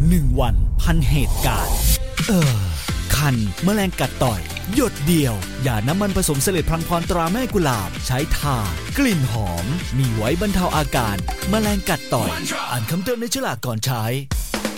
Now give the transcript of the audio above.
1 วันพันเหตุการณ์คันแมลงกัดต่อยหยดเดียวอย่าน้ำมันผสมเสลดพลังพรตราแม่กุหลาบใช้ทากลิ่นหอมมีไว้บรรเทาอาการแมลงกัดต่อยอ่านคำเตือนในฉลากก่อนใช้